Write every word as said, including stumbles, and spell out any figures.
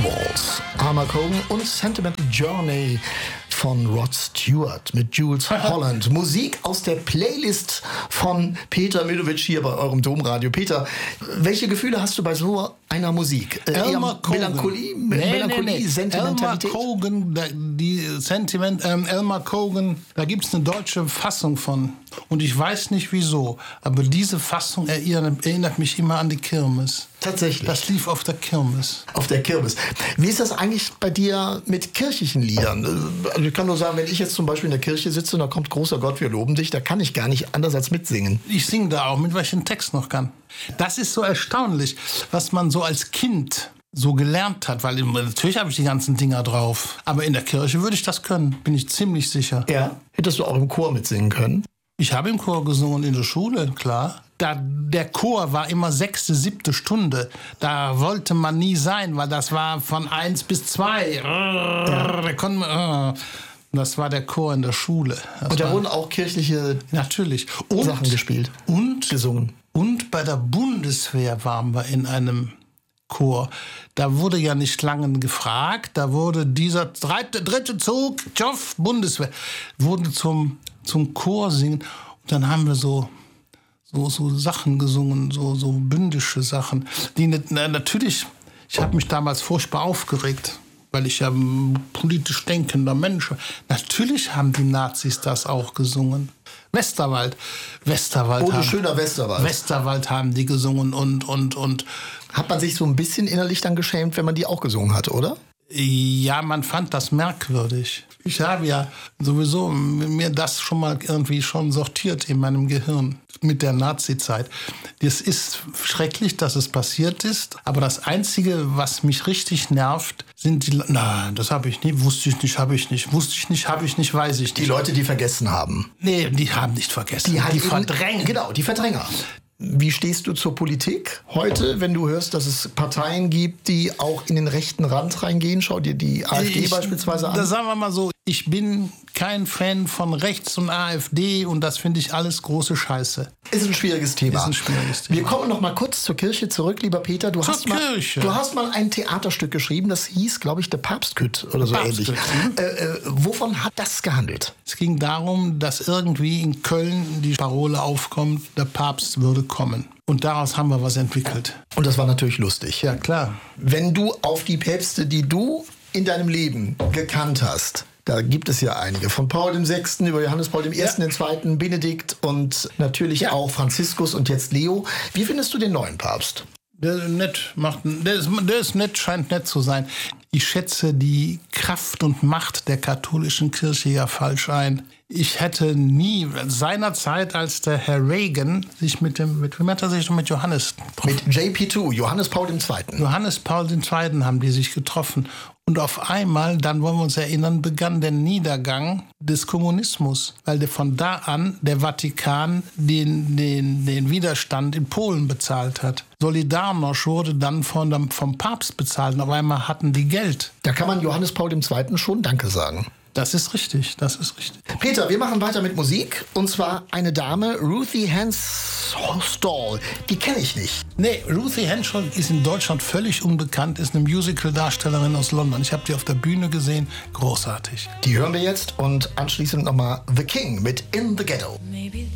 Waltz, Alma Cogan und Sentimental Journey von Rod Stewart mit Jools Holland. Musik aus der Playlist von Peter Milovic hier bei eurem Domradio. Peter, welche Gefühle hast du bei so einer Musik? Äh, Elmer Cogan. Melancholie, Nee, Melancholie, nee, nee. Sentimentalität? Elmer Cogan, da- die Sentiment, ähm, Elmer Cogan, da gibt es eine deutsche Fassung von. Und ich weiß nicht wieso, aber diese Fassung erinnert, erinnert mich immer an die Kirmes. Tatsächlich. Das lief auf der Kirmes. Auf der Kirmes. Wie ist das eigentlich bei dir mit kirchlichen Liedern? Also ich kann nur sagen, wenn ich jetzt zum Beispiel in der Kirche sitze und da kommt großer Gott, wir loben dich, da kann ich gar nicht anders als mitsingen. Ich singe da auch, mit welchem Text noch kann. Das ist so erstaunlich, was man so als Kind so gelernt hat, weil natürlich habe ich die ganzen Dinger drauf. Aber in der Kirche würde ich das können, bin ich ziemlich sicher. Ja. Hättest du auch im Chor mitsingen können? Ich habe im Chor gesungen in der Schule, klar. Da, der Chor war immer sechste, siebte Stunde. Da wollte man nie sein, weil das war von eins bis zwei. Ja. Da konnte man, das war der Chor in der Schule. Das Und da war, wurden auch kirchliche natürlich. Und, Sachen gespielt. Und, gesungen. und bei der Bundeswehr waren wir in einem Chor. Da wurde ja nicht lange gefragt. Da wurde dieser dritte, dritte Zug, Tjoff, Bundeswehr, wurde zum, zum Chor singen. Und dann haben wir so, so, so Sachen gesungen, so, so bündische Sachen. Die nicht, na, natürlich, ich habe mich damals furchtbar aufgeregt, weil ich ja ein politisch denkender Mensch war. Natürlich haben die Nazis das auch gesungen. Westerwald. Westerwald. Oh, haben, schöner Westerwald. Westerwald haben die gesungen und, und, und. Hat man sich so ein bisschen innerlich dann geschämt, wenn man die auch gesungen hat, oder? Ja, man fand das merkwürdig. Ich habe ja sowieso mir das schon mal irgendwie schon sortiert in meinem Gehirn mit der Nazi-Zeit. Das ist schrecklich, dass es passiert ist, aber das Einzige, was mich richtig nervt, sind die... Nein, das habe ich nie, wusste ich nicht, habe ich nicht, wusste ich nicht, habe ich nicht, weiß ich nicht. Die Leute, die vergessen haben. Nee, die haben nicht vergessen. Die, halt die eben- verdrängen. Genau, die Verdränger. Wie stehst du zur Politik heute, wenn du hörst, dass es Parteien gibt, die auch in den rechten Rand reingehen? Schau dir die AfD Ich- beispielsweise an. Da sagen wir mal so, ich bin kein Fan von rechts und AfD und das finde ich alles große Scheiße. Ist ein schwieriges Thema. Ist ein schwieriges Thema. Wir kommen noch mal kurz zur Kirche zurück, lieber Peter. Du, Zur hast mal, Kirche. du hast mal ein Theaterstück geschrieben, das hieß, glaube ich, der Papstkütt oder so ähnlich. Papstkütt, Äh, äh, wovon hat das gehandelt? Es ging darum, dass irgendwie in Köln die Parole aufkommt, der Papst würde kommen. Und daraus haben wir was entwickelt. Und das war natürlich lustig. Ja, klar. Wenn du auf die Päpste, die du in deinem Leben gekannt hast, da gibt es ja einige, von Paul der Sechste über Johannes Paul der Erste, Ja. den Zweiten, Benedikt und natürlich Ja. auch Franziskus und jetzt Leo. Wie findest du den neuen Papst? Der, ist nett, macht, der, ist, der ist nett, scheint nett zu sein. Ich schätze die Kraft und Macht der katholischen Kirche ja falsch ein. Ich hätte nie, seinerzeit, als der Herr Reagan sich mit dem, mit wem hat er sich mit Johannes getroffen? Mit J P zwei, Johannes Paul der Zweite. Johannes Paul der Zweite haben die sich getroffen. Und auf einmal, dann wollen wir uns erinnern, begann der Niedergang des Kommunismus, weil der von da an der Vatikan den, den, den Widerstand in Polen bezahlt hat. Solidarność wurde dann von dem, vom Papst bezahlt und auf einmal hatten die Geld. Da kann man Johannes Paul der Zweite schon Danke sagen. Das ist richtig, das ist richtig. Peter, wir machen weiter mit Musik. Und zwar eine Dame, Ruthie Henstall. Die kenne ich nicht. Nee, Ruthie Henschel ist in Deutschland völlig unbekannt, ist eine Musical-Darstellerin aus London. Ich habe die auf der Bühne gesehen, großartig. Die hören wir jetzt und anschließend nochmal The King mit In the Ghetto.